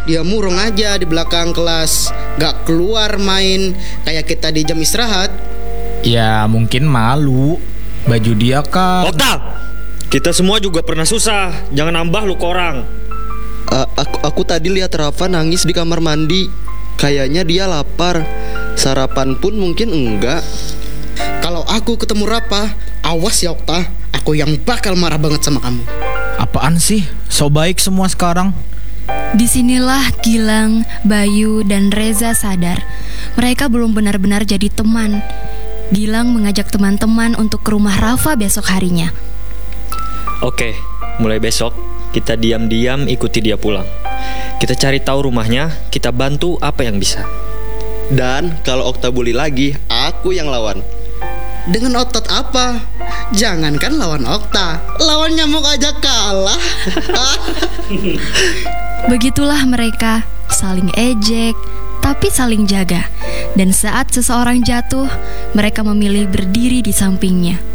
Dia murung aja di belakang kelas, gak keluar main kayak kita di jam istirahat. Ya mungkin malu. Baju dia kan. Okta, kita semua juga pernah susah. Jangan nambah lu ke orang. Aku tadi lihat Rafa nangis di kamar mandi. Kayaknya dia lapar. Sarapan pun mungkin enggak. Kalau aku ketemu Rafa, awas ya Okta, aku yang bakal marah banget sama kamu. Apaan sih? So baik semua sekarang. Disinilah Gilang, Bayu, dan Reza sadar mereka belum benar-benar jadi teman. Gilang mengajak teman-teman untuk ke rumah Rafa besok harinya. Oke, mulai besok kita diam-diam ikuti dia pulang. Kita cari tahu rumahnya, kita bantu apa yang bisa. Dan kalau Okta bully lagi, aku yang lawan. Dengan otot apa? Jangankan lawan Okta, lawan nyamuk aja kalah. Begitulah mereka saling ejek, tapi saling jaga. Dan saat seseorang jatuh, mereka memilih berdiri di sampingnya.